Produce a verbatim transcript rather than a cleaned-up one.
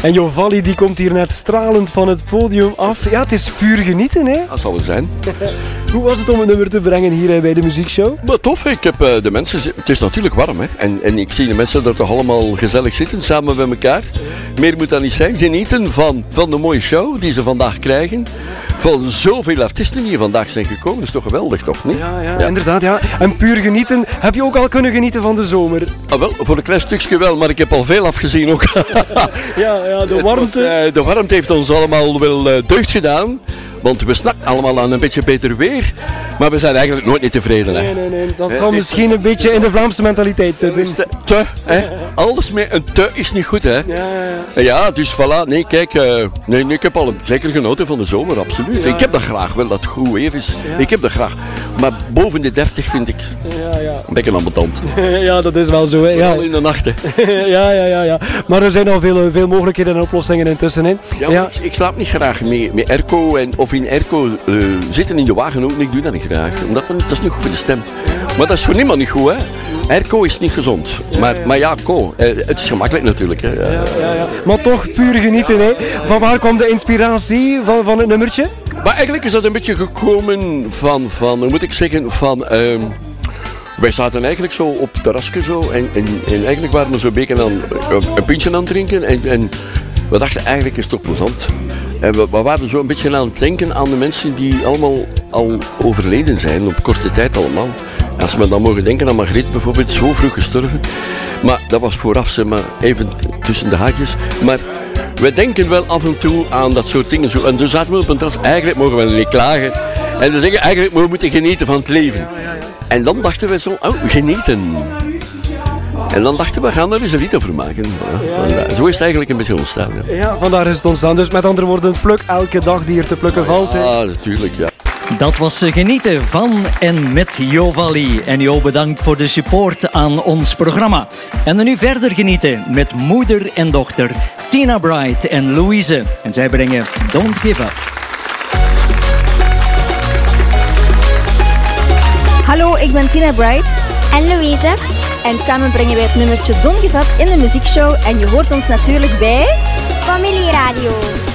En Jovalli die komt hier net stralend van het podium af. Ja, het is puur genieten, hè? Dat zal wel zijn. Hoe was het om een nummer te brengen hier bij de muziekshow? Maar tof, ik heb uh, de mensen... Het is natuurlijk warm, hè. En, en ik zie de mensen er toch allemaal gezellig zitten, samen bij elkaar. Meer moet dat niet zijn. Genieten van, van de mooie show die ze vandaag krijgen. Van zoveel artiesten die hier vandaag zijn gekomen. Dat is toch geweldig, toch niet? Ja, ja, ja, inderdaad. Ja. En puur genieten. Heb je ook al kunnen genieten van de zomer? Ah, wel, voor een klein stukje wel, maar ik heb al veel afgezien ook. ja, ja, de warmte. Was, uh, de warmte heeft ons allemaal wel uh, deugd gedaan. Want we snakken allemaal aan een beetje beter weer. Maar we zijn eigenlijk nooit niet tevreden. Hè? Nee, nee, nee. Dat zal misschien een beetje in de Vlaamse mentaliteit zitten. Te, te hè? Alles met een te is niet goed, hè? Ja, ja, ja. Ja, dus voilà. Nee, kijk. Uh, nee, nee, ik heb al zeker genoten van de zomer, absoluut. Ja. Ik heb dat graag, wel dat het goed weer is. Ja. Ik heb dat graag. Maar boven de dertig vind ik ja, ja. een beetje ambetant. Ja, dat is wel zo, hè? Ja. Vooral in de nachten. ja, ja, ja, ja. Maar er zijn al veel, veel mogelijkheden en oplossingen intussen, hè? Ja, ja. Ik, ik slaap niet graag met, met airco en of in airco uh, zitten in de wagen ook. Ik doe dat niet graag. Omdat dat, dat is niet goed voor de stem. Maar dat is voor niemand niet goed, hè? Airco is niet gezond. Ja, maar, ja. maar ja, co, uh, het is gemakkelijk natuurlijk. Hè? Ja, ja, ja. Maar toch puur genieten, hè? Van waar kwam de inspiratie van, van het nummertje? Maar eigenlijk is dat een beetje gekomen van, van hoe moet ik zeggen, van... Uh, wij zaten eigenlijk zo op het terrasje zo en, en, en eigenlijk waren we zo'n beetje aan een, een pintje aan het drinken en, en we dachten eigenlijk is het toch plezant. En we, we waren zo een beetje aan het denken aan de mensen die allemaal al overleden zijn, op korte tijd allemaal. Als we dan mogen denken aan Margriet bijvoorbeeld, zo vroeg gestorven. Maar dat was vooraf, zeg maar, even tussen de haakjes. Maar we denken wel af en toe aan dat soort dingen. Zo. En toen zaten we op een terras, eigenlijk mogen we niet klagen. En we zeggen eigenlijk, we moeten genieten van het leven. En dan dachten we zo, oh, genieten. En dan dachten we, we gaan er eens een lied over maken. Ja, ja, ja. Zo is het eigenlijk een beetje ontstaan. Ja. Ja, vandaar is het ontstaan. Dus met andere woorden, pluk elke dag die er te plukken valt. Ja, ah, natuurlijk, ja. Dat was genieten van en met Jovalli. En Jo, bedankt voor de support aan ons programma. En dan nu verder genieten met moeder en dochter Tina Bright en Louise. En zij brengen Don't Give Up. Hallo, ik ben Tina Bright. En Louise. En samen brengen wij het nummertje Don't Give Up in de muziekshow. En je hoort ons natuurlijk bij... Familie Radio.